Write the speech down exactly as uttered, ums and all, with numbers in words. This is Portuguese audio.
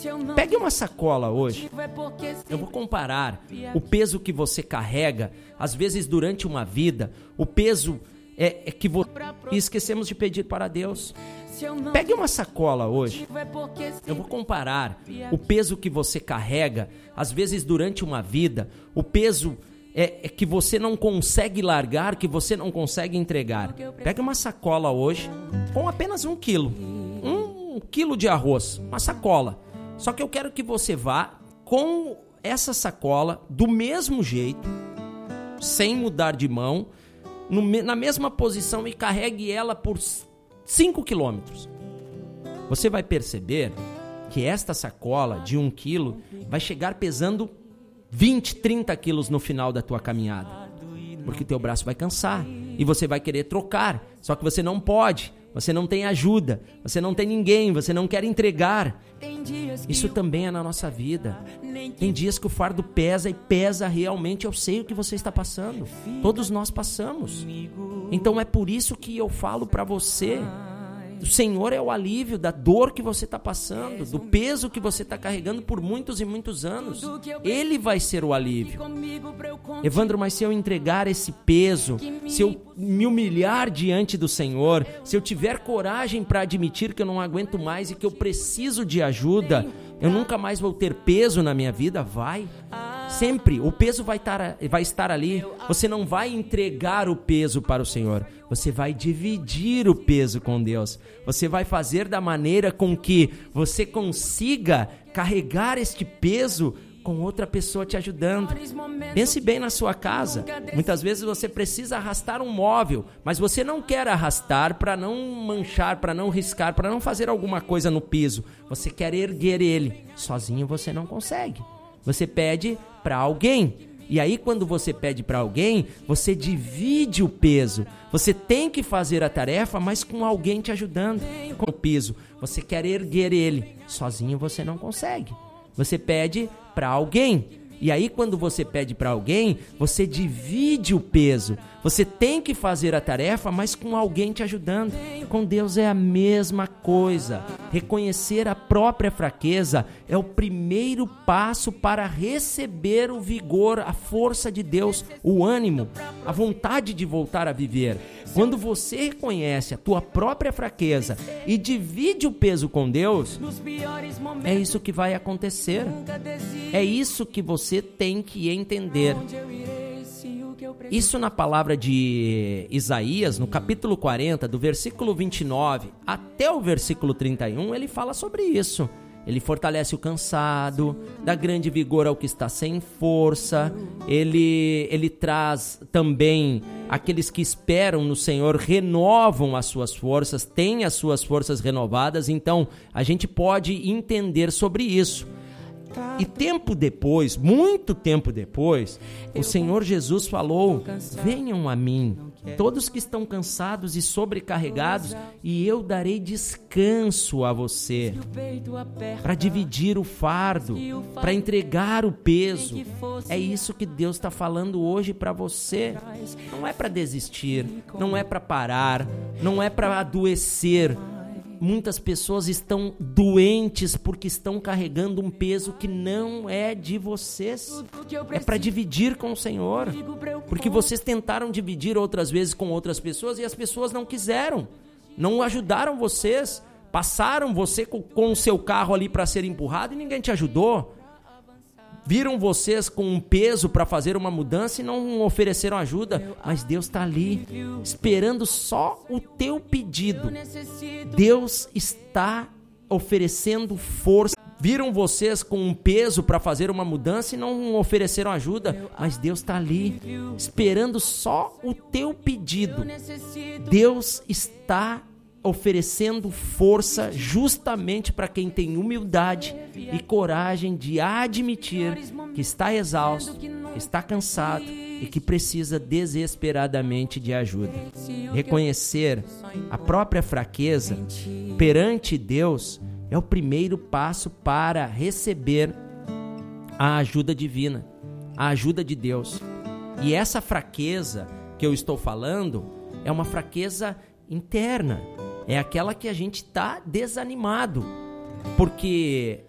Pegue uma sacola hoje. Eu vou comparar o peso que você carrega, às vezes durante uma vida, o peso é, é que você... E esquecemos de pedir para Deus. Pegue uma sacola hoje. Eu vou comparar o peso que você carrega, às vezes durante uma vida, o peso é, é que você não consegue largar, que você não consegue entregar. Pegue uma sacola hoje com apenas um quilo. Um quilo de arroz, uma sacola. Só que eu quero que você vá com essa sacola do mesmo jeito, sem mudar de mão, no, na mesma posição e carregue ela por cinco quilômetros. Você vai perceber que esta sacola de um quilo vai chegar pesando vinte, trinta quilos no final da tua caminhada. Porque teu braço vai cansar e você vai querer trocar. Só que você não pode, você não tem ajuda, você não tem ninguém, você não quer entregar. Isso também é na nossa vida. Tem dias que o fardo pesa e pesa realmente. Eu sei o que você está passando. Todos nós passamos. Então é por isso que eu falo para você. O Senhor é o alívio da dor que você está passando, do peso que você está carregando por muitos e muitos anos. Ele vai ser o alívio. Evandro, mas se eu entregar esse peso, se eu me humilhar diante do Senhor, se eu tiver coragem para admitir que eu não aguento mais e que eu preciso de ajuda, eu nunca mais vou ter peso na minha vida? Vai. Sempre. O peso vai estar, vai estar ali. Você não vai entregar o peso para o Senhor. Você vai dividir o peso com Deus. Você vai fazer da maneira com que você consiga carregar este peso com outra pessoa te ajudando. Pense bem na sua casa. Muitas vezes você precisa arrastar um móvel, mas você não quer arrastar para não manchar, para não riscar, para não fazer alguma coisa no piso. Você quer erguer ele. Sozinho você não consegue. Você pede para alguém. E aí quando você pede para alguém, você divide o peso. Você tem que fazer a tarefa, mas com alguém te ajudando. Com o piso, você quer erguer ele. Sozinho você não consegue. Você pede para alguém. E aí quando você pede para alguém, você divide o peso. Você tem que fazer a tarefa, mas com alguém te ajudando. Com Deus é a mesma coisa. Reconhecer a própria fraqueza é o primeiro passo para receber o vigor, a força de Deus, o ânimo, a vontade de voltar a viver. Quando você reconhece a tua própria fraqueza e divide o peso com Deus, é isso que vai acontecer. É isso que você tem que entender. Isso na palavra de Isaías, no capítulo quarenta, do versículo vinte e nove até o versículo trinta e um, ele fala sobre isso. Ele fortalece o cansado, dá grande vigor ao que está sem força. Ele, ele traz também aqueles que esperam no Senhor, renovam as suas forças, têm as suas forças renovadas. Então, a gente pode entender sobre isso. E tempo depois, muito tempo depois, o Senhor Jesus falou: venham a mim, todos que estão cansados e sobrecarregados, e eu darei descanso a você. Para dividir o fardo, para entregar o peso. É isso que Deus está falando hoje para você. Não é para desistir, não é para parar, não é para adoecer. Muitas pessoas estão doentes porque estão carregando um peso que não é de vocês. É para dividir com o Senhor. Porque vocês tentaram dividir outras vezes com outras pessoas e as pessoas não quiseram. Não ajudaram vocês. Passaram você com o seu carro ali para ser empurrado e ninguém te ajudou. Viram vocês com um peso para fazer uma mudança e não ofereceram ajuda, mas Deus está ali, esperando só o teu pedido. Deus está oferecendo força. Viram vocês com um peso para fazer uma mudança e não ofereceram ajuda, mas Deus está ali, esperando só o teu pedido. Deus está oferecendo força justamente para quem tem humildade e coragem de admitir que está exausto, que está cansado e que precisa desesperadamente de ajuda. Reconhecer a própria fraqueza perante Deus é o primeiro passo para receber a ajuda divina, a ajuda de Deus. E essa fraqueza que eu estou falando é uma fraqueza interna. É aquela que a gente está desanimado, porque